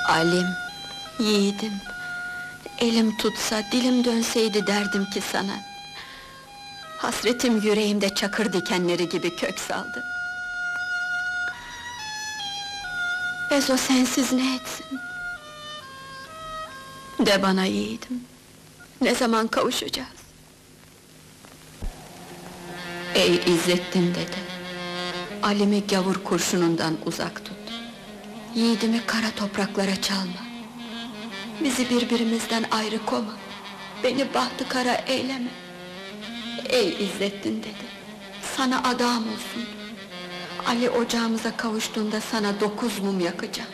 Alim, yiğidim. Elim tutsa, dilim dönseydi derdim ki sana. Hasretim yüreğimde çakır dikenleri gibi kök saldı. Ezo sensiz ne etsin? De bana yiğidim, ne zaman kavuşacağız? Ey İzzettin dede, Alim'i gavur kurşunundan uzak tut. Yiğidimi kara topraklara çalma. Bizi birbirimizden ayrı koma. Beni bahtı kara eyleme. Ey İzzettin dede, sana adağım olsun. Ali ocağımıza kavuştuğunda sana 9 mum yakacağım.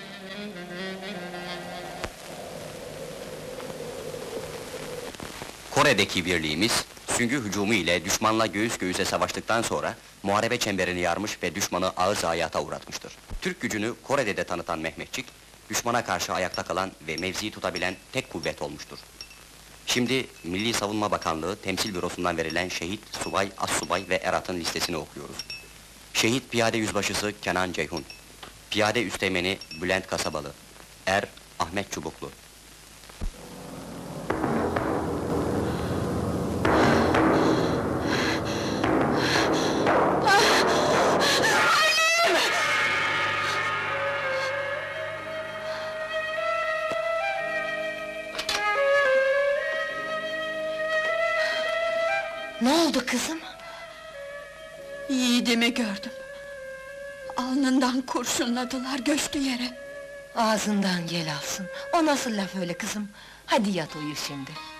Kore'deki birliğimiz, süngü hücumu ile düşmanla göğüs göğüse savaştıktan sonra muharebe çemberini yarmış ve düşmanı ağır zayiata uğratmıştır. Türk gücünü Kore'de de tanıtan Mehmetçik, düşmana karşı ayakta kalan ve mevziyi tutabilen tek kuvvet olmuştur. Şimdi Milli Savunma Bakanlığı Temsil Bürosu'ndan verilen şehit, subay, assubay ve eratın listesini okuyoruz. Şehit piyade yüzbaşısı Kenan Ceyhun, piyade üsteğmeni Bülent Kasabalı, er Ahmet Çubuklu. Ne oldu kızım? Yiğidimi gördüm. Alnından kurşunladılar, göçtü yere. Ağzından gel alsın. O nasıl laf öyle kızım? Hadi yat uyu şimdi.